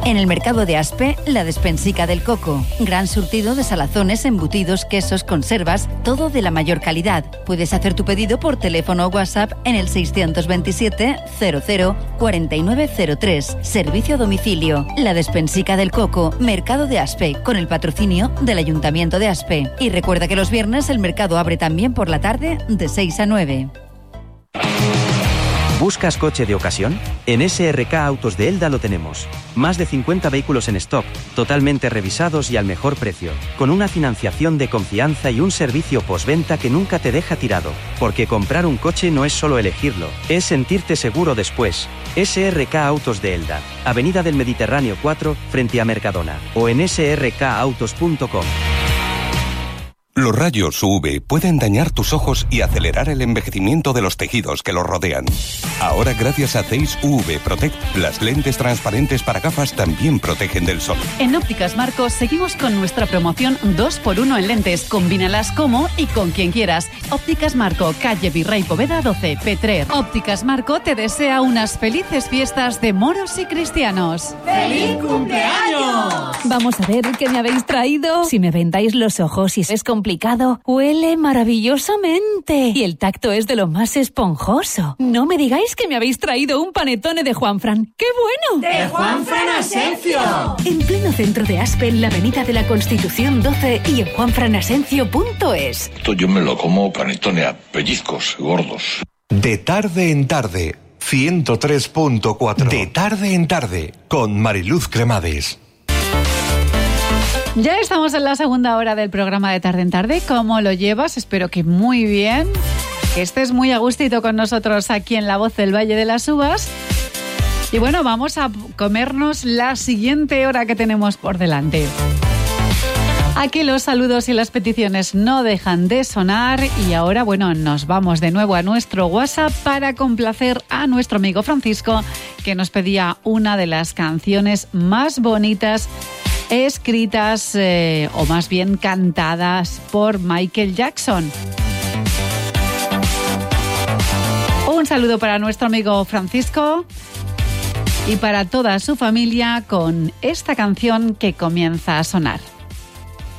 En el mercado de Aspe, la despensica del coco. Gran surtido de salazones, embutidos, quesos, conservas, todo de la mayor calidad. Puedes hacer tu pedido por teléfono o WhatsApp en el 627 00 4903. Servicio a domicilio. La despensica del coco. Mercado de Aspe, con el patrocinio del Ayuntamiento de Aspe. Y recuerda que los viernes el mercado abre también por la tarde de 6 a 9. ¿Buscas coche de ocasión? En SRK Autos de Elda lo tenemos. Más de 50 vehículos en stock, totalmente revisados y al mejor precio, con una financiación de confianza y un servicio postventa que nunca te deja tirado. Porque comprar un coche no es solo elegirlo, es sentirte seguro después. SRK Autos de Elda, Avenida del Mediterráneo 4, frente a Mercadona, o en srkautos.com. Los rayos UV pueden dañar tus ojos y acelerar el envejecimiento de los tejidos que los rodean. Ahora, gracias a Zeiss UV Protect, las lentes transparentes para gafas también protegen del sol. En Ópticas Marco seguimos con nuestra promoción 2x1 en lentes. Combínalas como y con quien quieras. Ópticas Marco, calle Virrey Poveda 12, Petrer. Ópticas Marco te desea unas felices fiestas de moros y cristianos. ¡Feliz cumpleaños! Vamos a ver qué me habéis traído. Si me vendáis los ojos y es complicado, huele maravillosamente. Y el tacto es de lo más esponjoso. No me digáis que me habéis traído un panetone de Juanfran. ¡Qué bueno! ¡De Juanfran Asencio! En pleno centro de Aspe, en la Avenida de la Constitución 12 y en juanfranasencio.es. Esto yo me lo como panetone a pellizcos gordos. De tarde en tarde, 103.4. De tarde en tarde, con Mariluz Cremades. Ya estamos en la segunda hora del programa de Tarde en Tarde. ¿Cómo lo llevas? Espero que muy bien. Que estés muy a gustito con nosotros aquí en La Voz del Valle de las Uvas. Y bueno, vamos a comernos la siguiente hora que tenemos por delante. Aquí los saludos y las peticiones no dejan de sonar. Y ahora, bueno, nos vamos de nuevo a nuestro WhatsApp para complacer a nuestro amigo Francisco, que nos pedía una de las canciones más bonitas escritas o más bien cantadas por Michael Jackson. Un saludo para nuestro amigo Francisco y para toda su familia con esta canción que comienza a sonar.